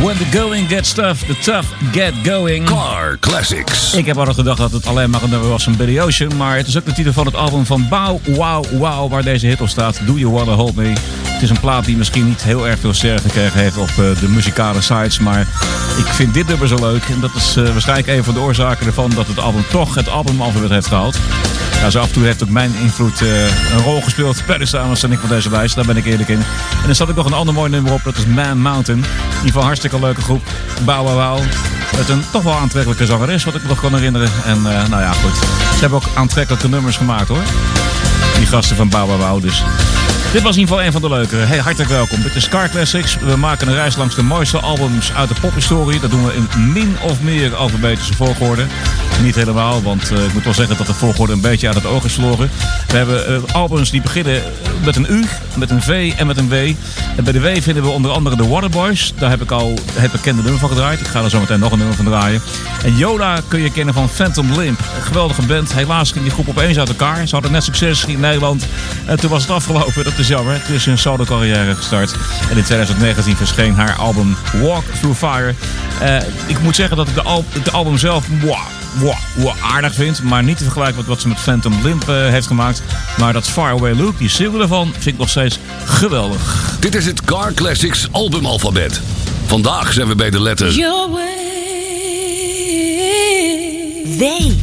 When the going gets tough, the tough get going. Car Classics. Ik heb altijd gedacht dat het alleen maar een nummer was van Billy Ocean. Maar het is ook de titel van het album van Bow Wow Wow, waar deze hit op staat. Do You Wanna Hold Me? Het is een plaat die misschien niet heel erg veel sterren gekregen heeft op de muzikale sites. Maar ik vind dit nummer zo leuk. En dat is waarschijnlijk een van de oorzaken ervan dat het album toch het albumalfabet heeft gehaald. Ja, zo af en toe heeft ook mijn invloed een rol gespeeld bij de samenstelling van deze lijst. Daar ben ik eerlijk in. En er zat ook nog een ander mooi nummer op. Dat is Man Mountain. In ieder geval een hartstikke leuke groep. Bow Wow Wow. Met een toch wel aantrekkelijke zangeres, wat ik me nog kan herinneren. En nou ja, goed. Ze hebben ook aantrekkelijke nummers gemaakt, hoor. Die gasten van Bow Wow Wow. Dus dit was in ieder geval een van de leukere. Hey, hartelijk welkom. Dit is Car Classics. We maken een reis langs de mooiste albums uit de pophistorie. Dat doen we in min of meer alfabetische volgorde. Niet helemaal, want ik moet wel zeggen dat de volgorde een beetje uit het oog is verloren. We hebben albums die beginnen met een U, met een V en met een W. En bij de W vinden we onder andere de Waterboys. Daar heb ik al het bekende nummer van gedraaid. Ik ga er zo meteen nog een nummer van draaien. En Yoda kun je kennen van Phantom Limp. Een geweldige band. Helaas ging die groep opeens uit elkaar. Ze hadden net succes in Nederland. En toen was het afgelopen. Dat is jammer. Toen is ze een solo carrière gestart. En in 2019 verscheen haar album Walk Through Fire. Ik moet zeggen dat ik de album zelf aardig vind. Maar niet te vergelijken met wat ze met Phantom Limp heeft gemaakt. Maar dat Far Away Look, die single ervan, vind ik nog steeds geweldig. Dit is het Car Classics albumalfabet. Vandaag zijn we bij de letter W.